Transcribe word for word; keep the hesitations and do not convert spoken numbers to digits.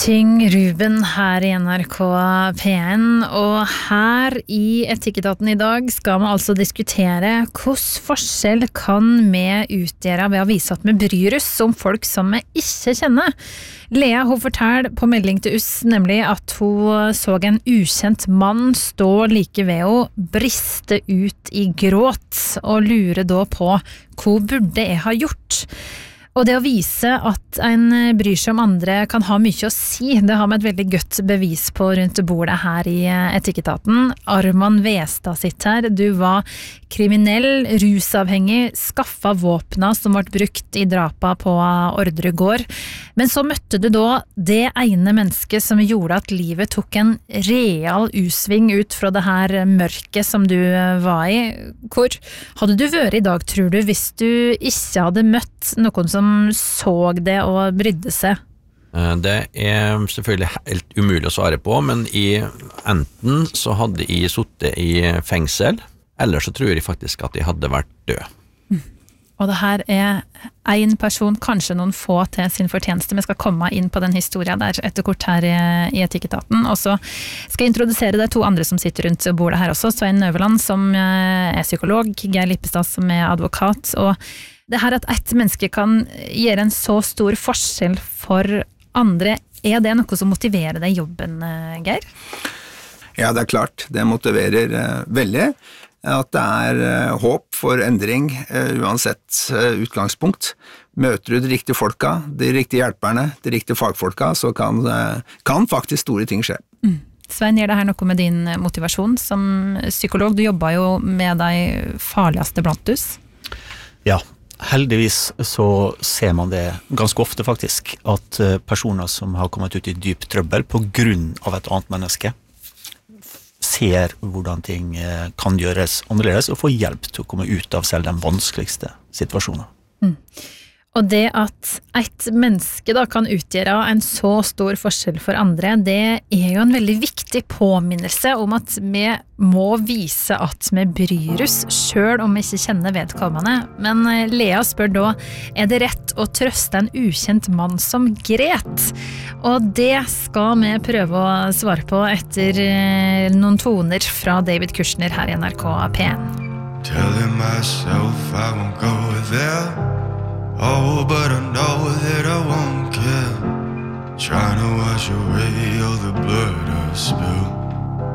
King Ruben her I N R K P1, og her I Etikketaten I dag skal vi altså diskutere hvordan forskjell kan vi utgjøre ved å vise at vi bryr oss om folk som vi ikke kjenner. Lea, hun forteller på melding til oss nemlig at hun så en ukjent mann stå like ved henne, briste ut I gråt og lurer da på hva burde jeg ha gjort. Og det å vise at en bryr seg om andre kan ha mye å si, det har vi et veldig godt bevis på rundt bordet her I Etikketaten. Arman Westad sitt her, du var kriminell, rusavhengig, skaffet våpna som ble brukt I drapa på Ordre gård. Men så møtte du da det ene mennesket som gjorde at livet tok en real usving ut fra det her mørket som du var I. Hvor hadde du vært I dag, tror du, hvis du ikke hadde møtt noen som så det og brydde seg? Det er selvfølgelig helt umulig å svare på, men I, enten så hadde jeg suttet I fengsel, eller så tror jeg faktisk at jeg hadde vært død. Mm. Og det her er en person, kanskje noen få til sin fortjeneste. Vi skal komme inn på den historien der etter kort her I, I Etikketaten, og så skal jeg introdusere de to andre som sitter rundt bordet her også, Svein Nøveland som er psykolog, Geir Lippestad som er advokat, og det her at ett menneske kan gjøre en så stor forskjell for andre, er det noe som motiverer deg I jobben, Geir? Ja, det er klart. Det motiverer uh, veldig at det er uh, håp for endring uh, uansett uh, utgangspunkt. Møter du de riktige folka, de riktige hjelperne, de riktige fagfolka, så kan, uh, kan faktisk store ting skje. Mm. Svein, gjør det her noe med din motivasjon som psykolog? Du jobber jo med de farligste blant oss. Ja, heldigvis så ser man det ganske ofte faktisk, at personer som har kommet ut I dyp trøbbel på grunn av et annet menneske, ser hvordan ting kan gjøres annerledes og får hjelp til å komme ut av selv den vanskeligste situasjonen. Mm. Og det at et menneske da kan utgjøre en så stor forskjell for andre, det er jo en veldig viktig påminnelse om at vi må vise at vi bryr oss, selv om vi ikke kjenner vedkommende. Men Lea spør da, er det rett å trøste en ukjent mann som gret? Og det skal vi prøve å svare på etter noen toner fra David Kushner her I N R K P1. Telling myself I won't go there. Oh, but I know that I won't care. Trying to wash away all the blood I've spilled.